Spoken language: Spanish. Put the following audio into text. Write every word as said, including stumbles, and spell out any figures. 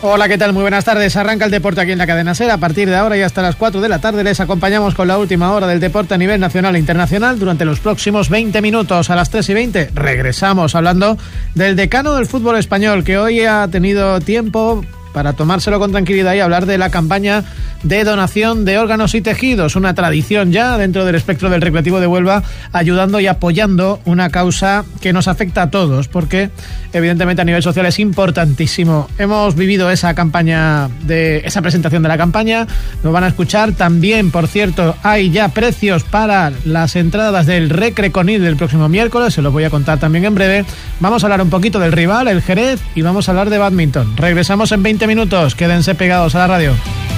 Hola, ¿qué tal? Muy buenas tardes. Arranca el deporte aquí en la Cadena SER. A partir de ahora y hasta las cuatro de la tarde les acompañamos con la última hora del deporte a nivel nacional e internacional durante los próximos veinte minutos. A las tres y veinte regresamos hablando del decano del fútbol español, que hoy ha tenido tiempo para tomárselo con tranquilidad y hablar de la campaña de donación de órganos y tejidos, una tradición ya dentro del espectro del Recreativo de Huelva, ayudando y apoyando una causa que nos afecta a todos, porque evidentemente a nivel social es importantísimo. Hemos vivido esa campaña, de esa presentación de la campaña, nos van a escuchar también. Por cierto, hay ya precios para las entradas del Recre Conil del próximo miércoles, se los voy a contar también en breve. Vamos a hablar un poquito del rival, el Jerez, y vamos a hablar de bádminton. Regresamos en veinte minutos, quédense pegados a la radio.